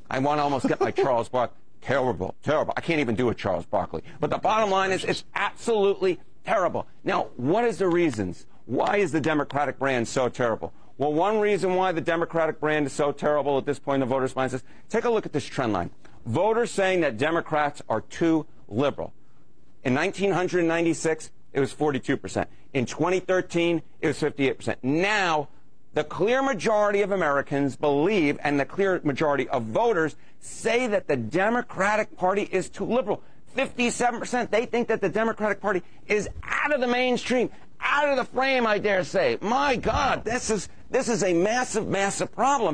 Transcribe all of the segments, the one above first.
I want to almost get my Charles Barkley. Terrible, terrible. I can't even do a Charles Barkley. But the bottom line is it's absolutely terrible. Now, what is the reasons? Why is the Democratic brand so terrible? Well, one reason why the Democratic brand is so terrible at this point in the voters' minds is, take a look at this trend line. Voters saying that Democrats are too liberal. In 1996, it was 42%. In 2013, it was 58%. Now, the clear majority of Americans believe, and the clear majority of voters say that the Democratic Party is too liberal. 57%, they think that the Democratic Party is out of the mainstream, out of the frame, I dare say. My God, this is a massive, massive problem.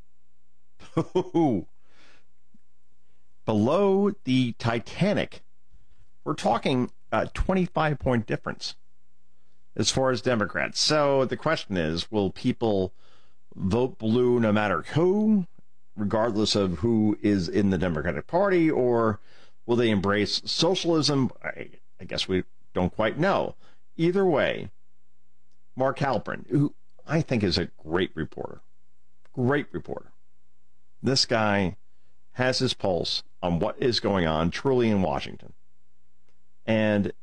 Below the Titanic, we're talking a 25-point difference as far as Democrats. So the question is, will people vote blue no matter who, regardless of who is in the Democratic Party, or will they embrace socialism? I guess we don't quite know. Either way, Mark Halperin, who I think is a great reporter, this guy has his pulse on what is going on truly in Washington. And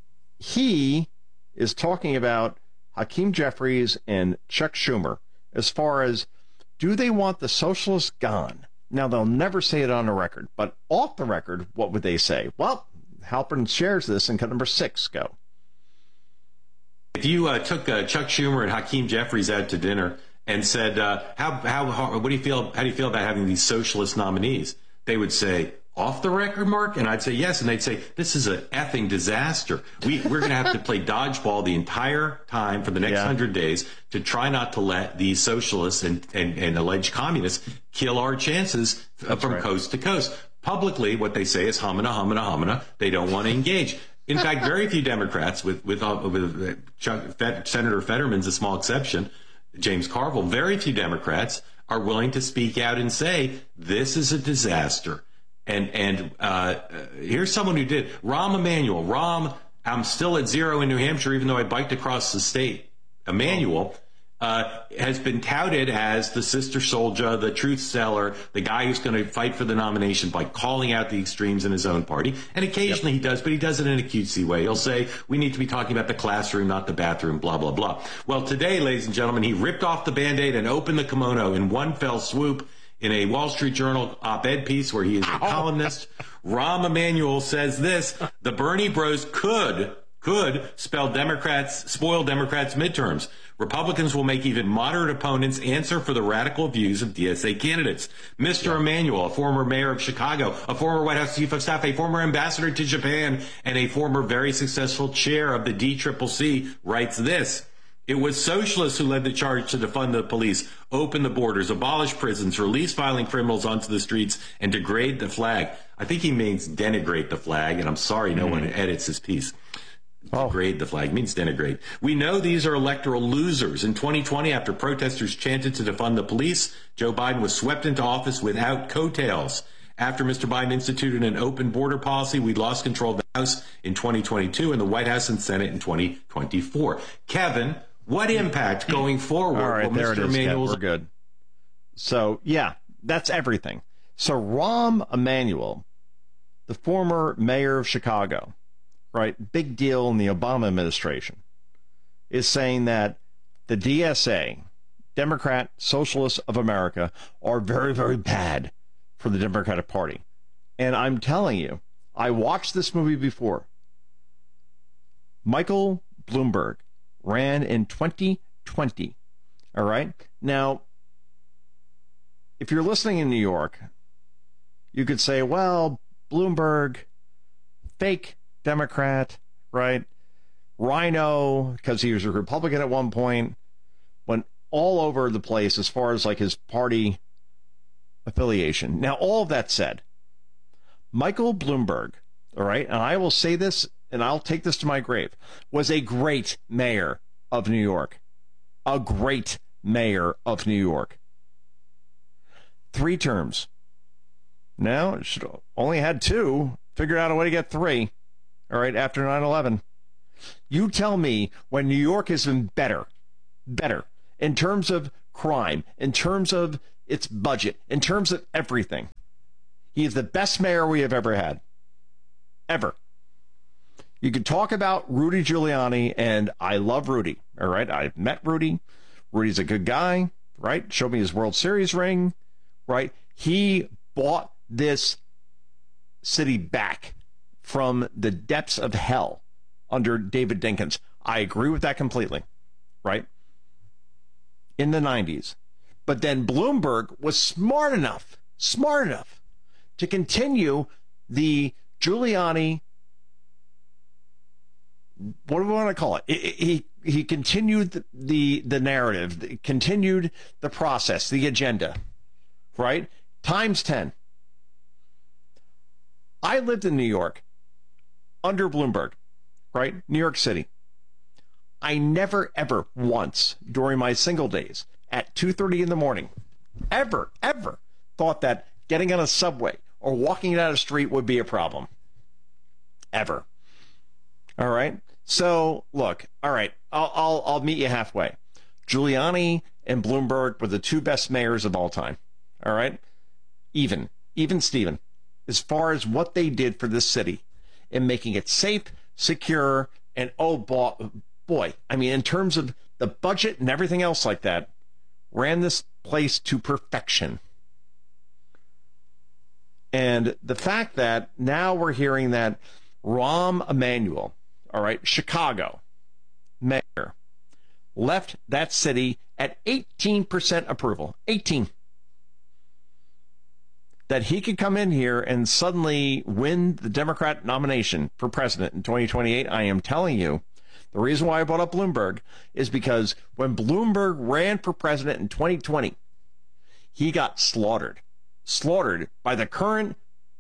he is talking about Hakeem Jeffries and Chuck Schumer as far as, do they want the socialists gone? Now, they'll never say it on the record, but off the record, what would they say? Well, Halperin shares this in cut number 6. Go. If you took Chuck Schumer and Hakeem Jeffries out to dinner and said, what do you feel? How do you feel about having these socialist nominees? They would say, off the record, Mark? And I'd say yes. And they'd say, this is an effing disaster. We're going to have to play dodgeball the entire time for the next 100 days to try not to let these socialists and alleged communists kill our chances from coast to coast. Publicly, what they say is humana, humana, humana. They don't want to engage. In fact, very few Democrats, with Senator Fetterman's a small exception, James Carville, very few Democrats are willing to speak out and say, this is a disaster. And here's someone who did. Rahm Emanuel. Rahm, I'm still at 0 in New Hampshire, even though I biked across the state. Emanuel has been touted as the sister soldier, the truth seller, the guy who's going to fight for the nomination by calling out the extremes in his own party. And occasionally he does, but he does it in a cutesy way. He'll say, we need to be talking about the classroom, not the bathroom, blah, blah, blah. Well, today, ladies and gentlemen, he ripped off the Band-Aid and opened the kimono in one fell swoop. In a Wall Street Journal op-ed piece where he is a columnist, Rahm Emanuel says this: the Bernie bros could spoil Democrats' midterms. Republicans will make even moderate opponents answer for the radical views of DSA candidates. Mr. Emanuel, a former mayor of Chicago, a former White House chief of staff, a former ambassador to Japan, and a former very successful chair of the DCCC, writes this: it was socialists who led the charge to defund the police, open the borders, abolish prisons, release violent criminals onto the streets, and degrade the flag. I think he means denigrate the flag, and I'm sorry no one edits his piece. Degrade the flag means denigrate. We know these are electoral losers. In 2020, after protesters chanted to defund the police, Joe Biden was swept into office without coattails. After Mr. Biden instituted an open border policy, we lost control of the House in 2022 and the White House and Senate in 2024. Kevin, what impact going forward? All right, will there Mr. it is, Emanuel's... We're good. So, yeah, that's everything. So Rahm Emanuel, the former mayor of Chicago, right, big deal in the Obama administration, is saying that the DSA, Democrat Socialists of America, are very, very bad for the Democratic Party. And I'm telling you, I watched this movie before. Michael Bloomberg ran in 2020. All right? Now, if you're listening in New York, you could say, well, Bloomberg, fake Democrat, right? Rhino, because he was a Republican at one point, went all over the place as far as like his party affiliation. Now, all of that said, Michael Bloomberg, all right, and I will say this, and I'll take this to my grave, was a great mayor of New York. A great mayor of New York. 3 terms. Now, it should only had 2. Figured out a way to get 3. All right, after 9/11. You tell me when New York has been better, in terms of crime, in terms of its budget, in terms of everything. He is the best mayor we have ever had. Ever. You could talk about Rudy Giuliani, and I love Rudy, all right? I've met Rudy. Rudy's a good guy, right? Showed me his World Series ring, right? He bought this city back from the depths of hell under David Dinkins. I agree with that completely, right? In the 90s. But then Bloomberg was smart enough to continue the Giuliani, what do we want to call it? He continued the narrative, continued the process, the agenda, right? Times 10. I lived in New York under Bloomberg, right? New York City. I never, ever once during my single days at 2:30 in the morning, ever thought that getting on a subway or walking down a street would be a problem. Ever. All right. So look, all right, I'll meet you halfway. Giuliani and Bloomberg were the two best mayors of all time. All right. Even Steven, as far as what they did for this city in making it safe, secure, and boy, I mean, in terms of the budget and everything else like that, ran this place to perfection. And the fact that now we're hearing that Rahm Emanuel, all right, Chicago mayor, left that city at 18% approval. 18. That he could come in here and suddenly win the Democrat nomination for president in 2028. I am telling you, the reason why I brought up Bloomberg is because when Bloomberg ran for president in 2020, he got slaughtered by the current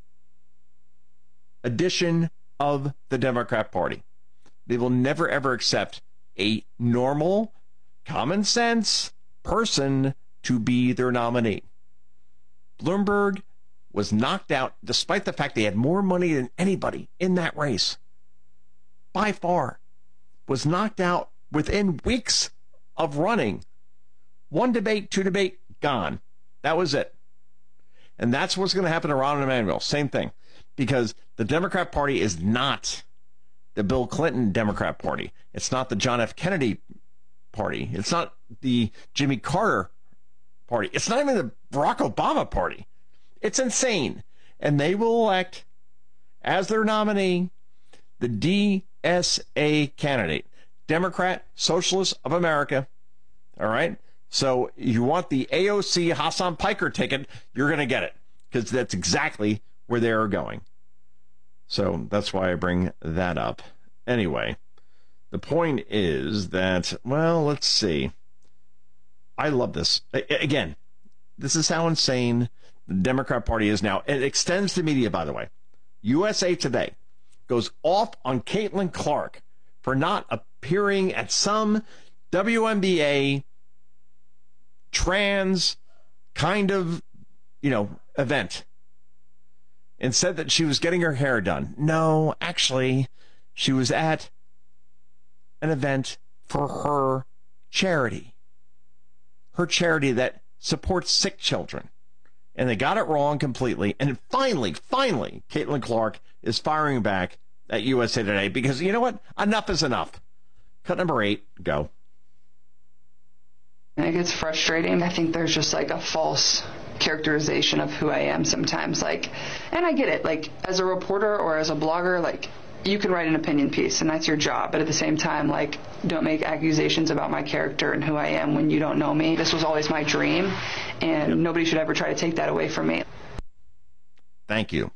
edition of the Democrat Party. They will never, ever accept a normal, common sense person to be their nominee. Bloomberg was knocked out despite the fact they had more money than anybody in that race. By far. Was knocked out within weeks of running. One debate, two debate, gone. That was it. And that's what's going to happen to Rahm Emanuel. Same thing. Because the Democrat Party is not the Bill Clinton Democrat Party. It's not the John F. Kennedy Party. It's not the Jimmy Carter Party. It's not even the Barack Obama Party. It's insane. And they will elect as their nominee the DSA candidate, Democrat Socialists of America. All right? So you want the AOC Hassan Piker ticket, you're going to get it, because that's exactly where they are going. So that's why I bring that up. Anyway, the point is that, well, let's see. I love this. Again, this is how insane the Democrat Party is now. It extends to media, by the way. USA Today goes off on Caitlin Clark for not appearing at some WNBA trans kind of, event, and said that she was getting her hair done. No, actually, she was at an event for her charity. Her charity that supports sick children. And they got it wrong completely. And finally, Caitlin Clark is firing back at USA Today because, you know what? Enough is enough. Cut number 8, go. I think it's frustrating. I think there's just like a false characterization of who I am sometimes. And I get it. As a reporter or as a blogger, you can write an opinion piece and that's your job. But at the same time, don't make accusations about my character and who I am when you don't know me. This was always my dream and nobody should ever try to take that away from me. Thank you.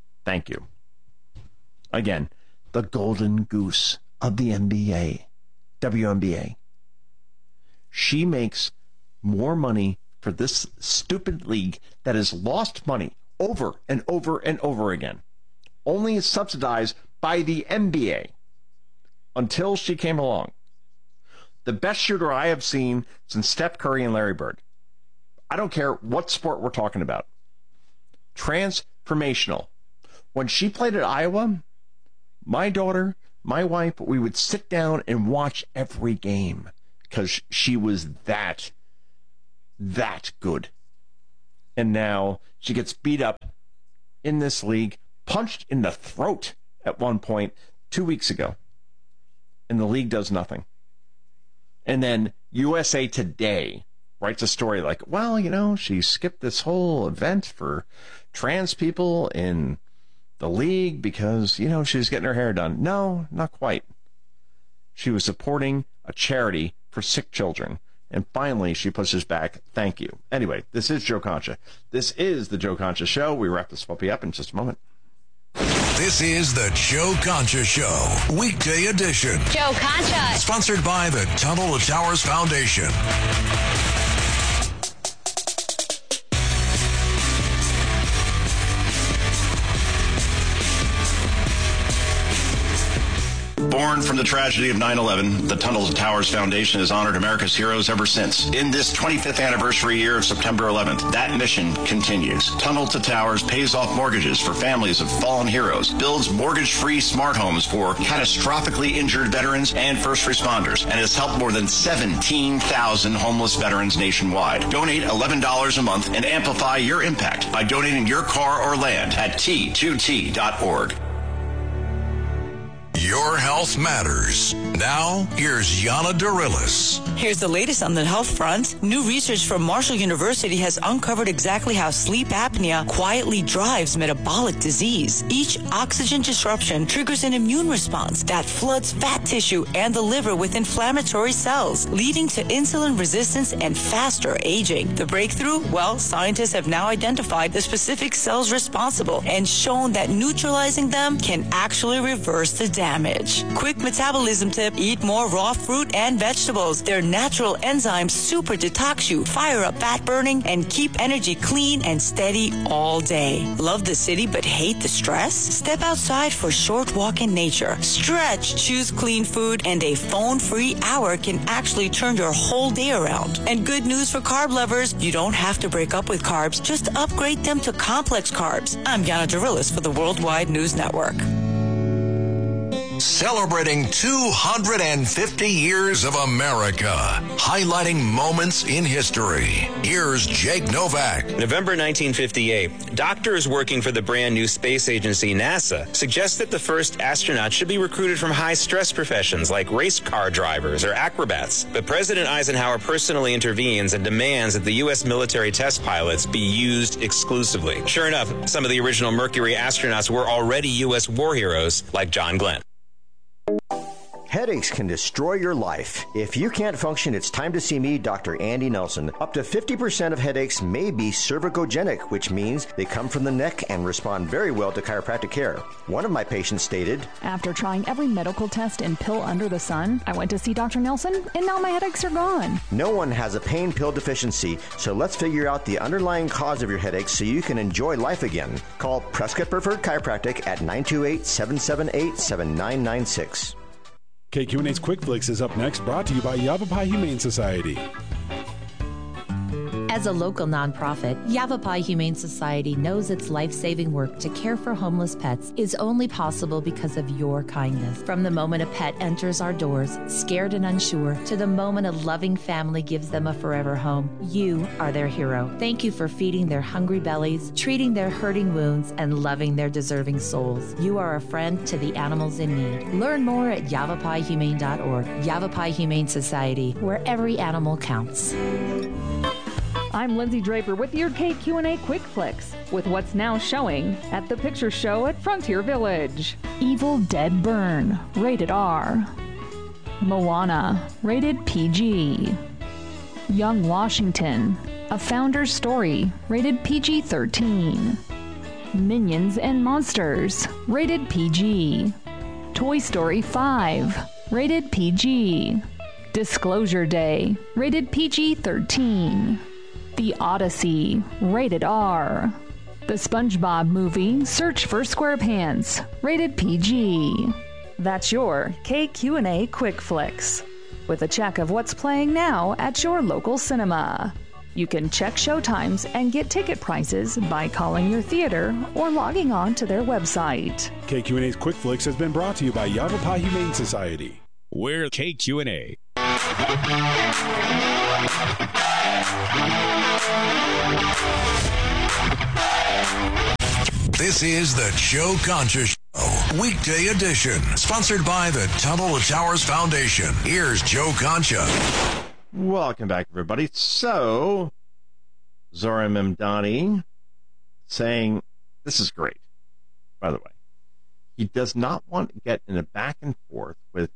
Again, the golden goose of the WNBA. She makes more money for this stupid league that has lost money over and over and over again. Only subsidized by the NBA until she came along. The best shooter I have seen since Steph Curry and Larry Bird. I don't care what sport we're talking about. Transformational. When she played at Iowa, my daughter, my wife, we would sit down and watch every game because she was that good. And now she gets beat up in this league punched in the throat at one point 2 weeks ago. And the league does nothing. And then USA Today writes a story like, well, you know, she skipped this whole event for trans people in the league because, you know, she was getting her hair done. No, not quite. She was supporting a charity for sick children. And finally, she pushes back, thank you. Anyway, this is Joe Concha. This is the Joe Concha Show. We wrap this puppy up in just a moment. This is the Joe Concha Show, weekday edition. Joe Concha. Sponsored by the Tunnel to Towers Foundation. Born from the tragedy of 9/11, the Tunnel to Towers Foundation has honored America's heroes ever since. In this 25th anniversary year of September 11th, that mission continues. Tunnel to Towers pays off mortgages for families of fallen heroes, builds mortgage-free smart homes for catastrophically injured veterans and first responders, and has helped more than 17,000 homeless veterans nationwide. Donate $11 a month and amplify your impact by donating your car or land at T2T.org. Your health matters. Now, here's Yana Darilis. Here's the latest on the health front. New research from Marshall University has uncovered exactly how sleep apnea quietly drives metabolic disease. Each oxygen disruption triggers an immune response that floods fat tissue and the liver with inflammatory cells, leading to insulin resistance and faster aging. The breakthrough? Well, scientists have now identified the specific cells responsible and shown that neutralizing them can actually reverse the damage. Quick metabolism tip: eat more raw fruit and vegetables. Their natural enzymes super detox you, fire up fat burning, and keep energy clean and steady all day. Love the city but hate the stress? Step outside for a short walk in nature. Stretch, choose clean food, and a phone-free hour can actually turn your whole day around. And good news for carb lovers: you don't have to break up with carbs, just upgrade them to complex carbs. I'm Yana Darilis for the Worldwide News Network. Celebrating 250 years of America, highlighting moments in history. Here's Jake Novak. November 1958, doctors working for the brand new space agency NASA suggest that the first astronauts should be recruited from high-stress professions like race car drivers or acrobats. But President Eisenhower personally intervenes and demands that the U.S. military test pilots be used exclusively. Sure enough, some of the original Mercury astronauts were already U.S. war heroes like John Glenn. Headaches can destroy your life. If you can't function, it's time to see me, Dr. Andy Nelson. Up to 50% of headaches may be cervicogenic, which means they come from the neck and respond very well to chiropractic care. One of my patients stated, after trying every medical test and pill under the sun, I went to see Dr. Nelson, and now my headaches are gone. No one has a pain pill deficiency, so let's figure out the underlying cause of your headaches so you can enjoy life again. Call Prescott Preferred Chiropractic at 928-778-7996. KQNA's Quick Flicks is up next, brought to you by Yavapai Humane Society. As a local nonprofit, Yavapai Humane Society knows its life-saving work to care for homeless pets is only possible because of your kindness. From the moment a pet enters our doors, scared and unsure, to the moment a loving family gives them a forever home, you are their hero. Thank you for feeding their hungry bellies, treating their hurting wounds, and loving their deserving souls. You are a friend to the animals in need. Learn more at yavapaihumane.org. Yavapai Humane Society, where every animal counts. I'm Lindsay Draper with your KQ&A Quick Flicks, with what's now showing at the Picture Show at Frontier Village. Evil Dead Burn, rated R. Moana, rated PG. Young Washington, A Founder's Story, rated PG-13. Minions and Monsters, rated PG. Toy Story 5, rated PG. Disclosure Day, rated PG-13. The Odyssey, rated R. The SpongeBob Movie, Search for SquarePants, rated PG. That's your KQ&A Quick Flicks, with a check of what's playing now at your local cinema. You can check showtimes and get ticket prices by calling your theater or logging on to their website. KQ&A's Quick Flicks has been brought to you by Yavapai Humane Society. We're KQ&A. This is the Joe Concha Show, weekday edition, sponsored by the Tunnel to Towers Foundation. Here's Joe Concha. Welcome back, everybody. So, Zohran Mamdani saying, this is great, by the way. He does not want to get in a back and forth with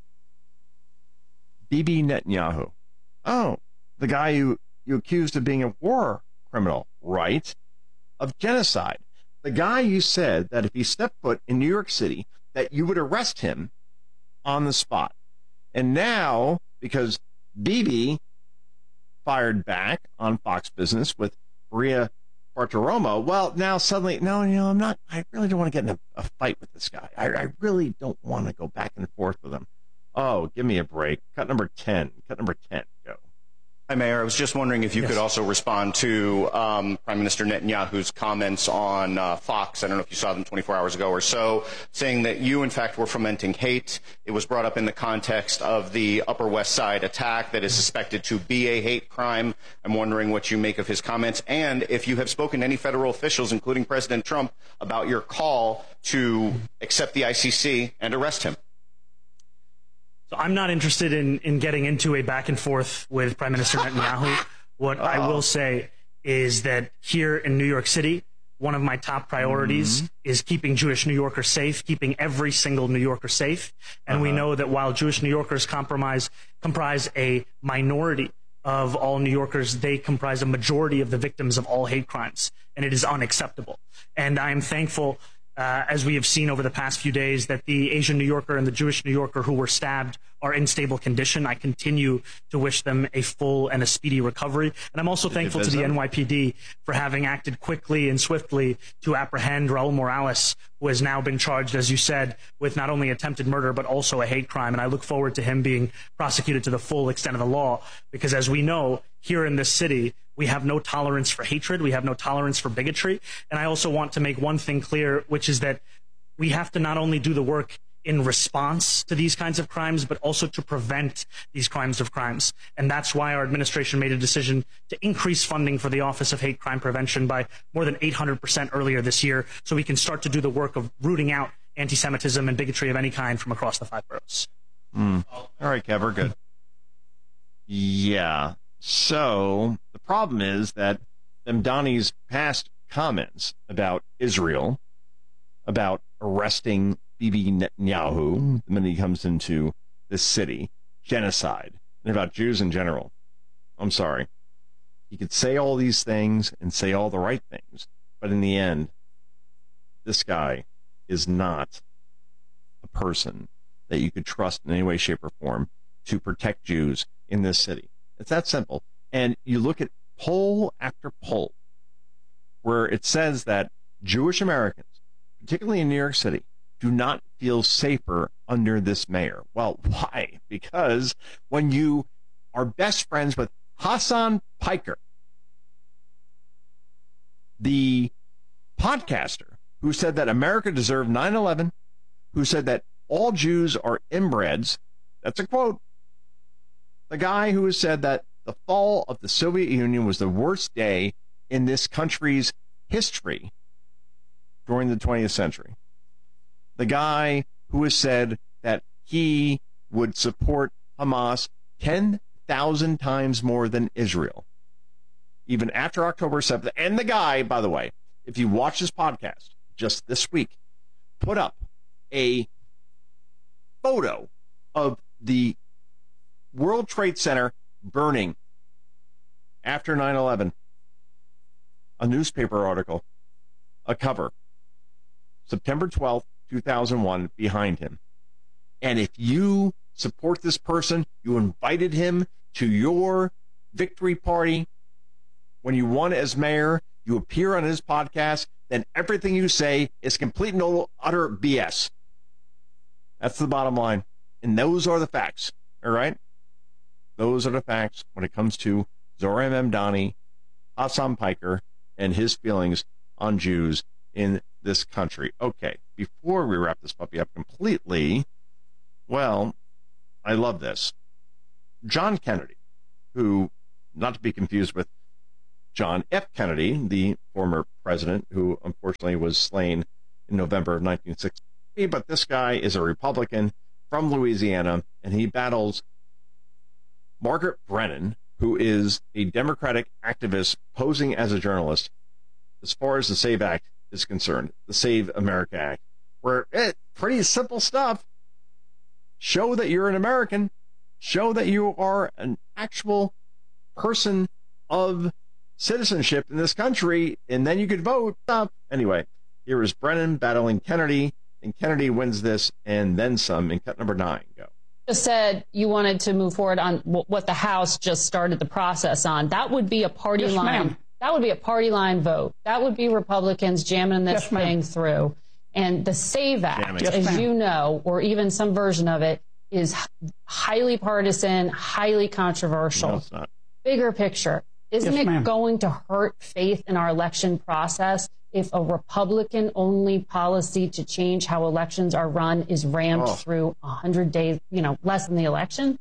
Bibi Netanyahu. Oh, the guy you accused of being a war criminal, right? Of genocide. The guy you said that if he stepped foot in New York City, that you would arrest him on the spot. And now, because Bibi fired back on Fox Business with Maria Bartiromo, well, now suddenly, no, I'm not, I really don't want to get in a fight with this guy. I really don't want to go back and forth with him. Oh, give me a break. Cut number 10. Go. Hi, Mayor. I was just wondering if you could also respond to Prime Minister Netanyahu's comments on Fox. I don't know if you saw them 24 hours ago or so, saying that you, in fact, were fomenting hate. It was brought up in the context of the Upper West Side attack that is suspected to be a hate crime. I'm wondering what you make of his comments, and if you have spoken to any federal officials, including President Trump, about your call to accept the ICC and arrest him. So I'm not interested in getting into a back and forth with Prime Minister Netanyahu. What I will say is that here in New York City, one of my top priorities is keeping Jewish New Yorkers safe, keeping every single New Yorker safe. And we know that while Jewish New Yorkers comprise a minority of all New Yorkers, they comprise a majority of the victims of all hate crimes. And it is unacceptable. And I am thankful, as we have seen over the past few days, that the Asian New Yorker and the Jewish New Yorker who were stabbed are in stable condition. I continue to wish them a full and a speedy recovery. And I'm also thankful to the NYPD for having acted quickly and swiftly to apprehend Raul Morales, who has now been charged, as you said, with not only attempted murder, but also a hate crime. And I look forward to him being prosecuted to the full extent of the law, because as we know, here in this city, we have no tolerance for hatred. We have no tolerance for bigotry. And I also want to make one thing clear, which is that we have to not only do the work in response to these kinds of crimes, but also to prevent these kinds of crimes. And that's why our administration made a decision to increase funding for the Office of Hate Crime Prevention by more than 800% earlier this year, so we can start to do the work of rooting out anti-Semitism and bigotry of any kind from across the 5 boroughs. All right, Kev, we're good. Yeah. So the problem is that Mamdani's past comments about Israel, about arresting Bibi Netanyahu the minute he comes into this city, genocide, and about Jews in general. I'm sorry. He could say all these things and say all the right things, but in the end, this guy is not a person that you could trust in any way, shape, or form to protect Jews in this city. It's that simple. And you look at poll after poll where it says that Jewish Americans, particularly in New York City, do not feel safer under this mayor. Well, why? Because when you are best friends with Hassan Piker, the podcaster who said that America deserved 9/11, who said that all Jews are inbreds, that's a quote. The guy who has said that the fall of the Soviet Union was the worst day in this country's history during the 20th century. The guy who has said that he would support Hamas 10,000 times more than Israel, even after October 7th. And the guy, by the way, if you watch this podcast just this week, put up a photo of the World Trade Center burning after 9/11, a newspaper article, a cover, September 12th, 2001, behind him. And if you support this person, you invited him to your victory party when you won as mayor, you appear on his podcast, then everything you say is complete and utter BS. That's the bottom line. And those are the facts, all right? Those are the facts when it comes to Zohran Mamdani, Hassan Piker, and his feelings on Jews in this country. Okay, before we wrap this puppy up completely, well, I love this. John Kennedy, who, not to be confused with John F. Kennedy, the former president who unfortunately was slain in November of 1963. But this guy is a Republican from Louisiana, and he battles Margaret Brennan, who is a Democratic activist posing as a journalist as far as the SAVE Act is concerned, the Save America Act, where pretty simple stuff. Show that you're an American. Show that you are an actual person of citizenship in this country, and then you could vote. Anyway, here is Brennan battling Kennedy, and Kennedy wins this and then some in cut number 9. Go. Just said you wanted to move forward on what the House just started the process on. That would be a party line. Ma'am. That would be a party line vote. That would be Republicans jamming this thing through. And the SAVE Act, as you know, or even some version of it, is highly partisan, highly controversial. No, it's not. Bigger picture. Isn't it going to hurt faith in our election process if a Republican-only policy to change how elections are run is rammed through 100 days, less than the election?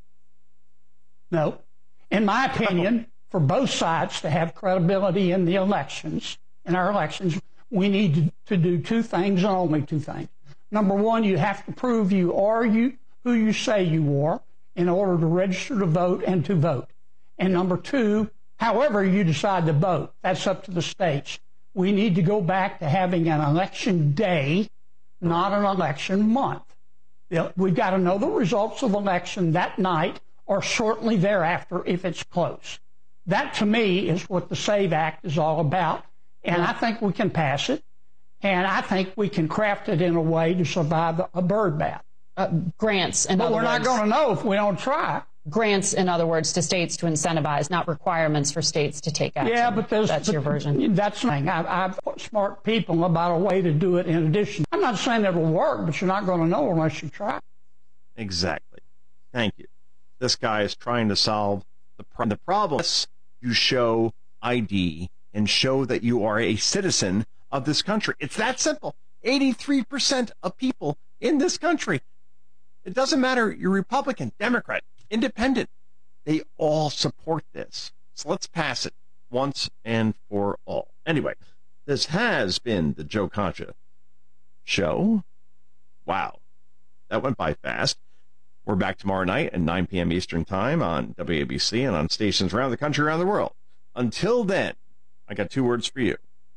No. In my opinion, for both sides to have credibility in the elections, in our elections, we need to do two things and only two things. Number one, you have to prove you are who you say you are in order to register to vote and to vote. And number two, however you decide to vote, that's up to the states. We need to go back to having an election day, not an election month. We've got to know the results of election that night or shortly thereafter if it's close. That, to me, is what the SAVE Act is all about. And I think we can pass it. And I think we can craft it in a way to survive a bird bath. Grants, in but other we're words. not going to know if we don't try. Grants, in other words, to states to incentivize, not requirements for states to take action. Yeah, but that's your version. That's the thing. I've smart people about a way to do it in addition. I'm not saying it'll work, but you're not going to know unless you try. Exactly. Thank you. This guy is trying to solve the problem. You show ID and show that you are a citizen of this country. It's that simple. 83% of people in this country. It doesn't matter, you're Republican, Democrat, Independent. They all support this. So let's pass it once and for all. Anyway, this has been the Joe Concha Show. Wow, that went by fast. We're back tomorrow night at 9 p.m. Eastern Time on WABC and on stations around the country, around the world. Until then, I got 2 words for you.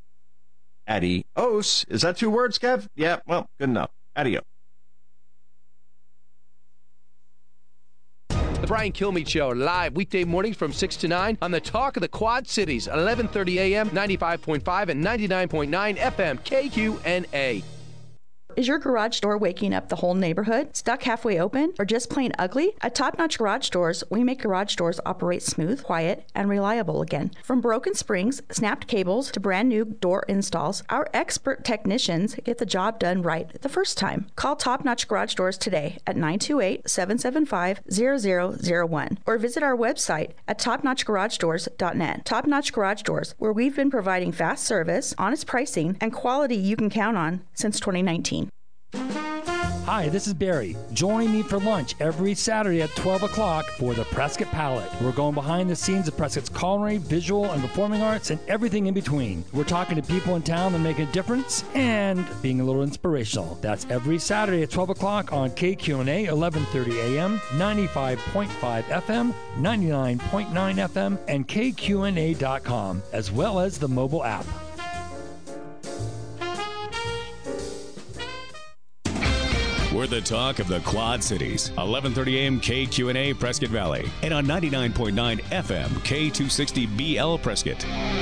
Adios. Is that 2 words, Kev? Yeah, well, good enough. Adios. The Brian Kilmeade Show, live weekday mornings from 6 to 9 on the Talk of the Quad Cities, 1130 a.m., 95.5 and 99.9 FM, KQNA. Is your garage door waking up the whole neighborhood? Stuck halfway open? Or just plain ugly? At Top Notch Garage Doors, we make garage doors operate smooth, quiet, and reliable again. From broken springs, snapped cables, to brand new door installs, our expert technicians get the job done right the first time. Call Top Notch Garage Doors today at 928-775-0001 or visit our website at topnotchgaragedoors.net. Top Notch Garage Doors, where we've been providing fast service, honest pricing, and quality you can count on since 2019. Hi, this is Barry. Join me for lunch every Saturday at 12 o'clock for the Prescott Palette. We're going behind the scenes of Prescott's culinary, visual, and performing arts and everything in between. We're talking to people in town that make a difference and being a little inspirational. That's every Saturday at 12 o'clock on KQNA, 1130 AM, 95.5 FM, 99.9 FM, and KQNA.com, as well as the mobile app. We're the talk of the Quad Cities. 1130 AM KQNA Prescott Valley. And on 99.9 FM K260BL Prescott.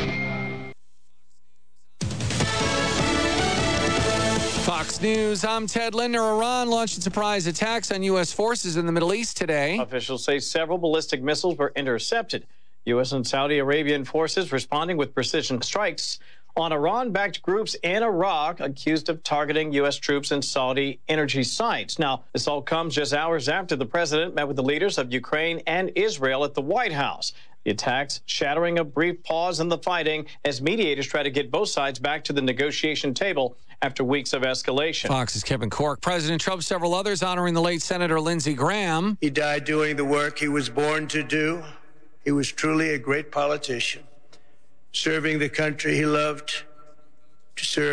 Fox News, I'm Ted Linder. Iran launched surprise attacks on U.S. forces in the Middle East today. Officials say several ballistic missiles were intercepted. U.S. and Saudi Arabian forces responding with precision strikes on Iran-backed groups in Iraq accused of targeting U.S. troops and Saudi energy sites. Now, this all comes just hours after the president met with the leaders of Ukraine and Israel at the White House. The attacks shattering a brief pause in the fighting as mediators try to get both sides back to the negotiation table after weeks of escalation. Fox's Kevin Corke. President Trump, several others honoring the late Senator Lindsey Graham. He died doing the work he was born to do. He was truly a great politician. serving the country he loved to serve.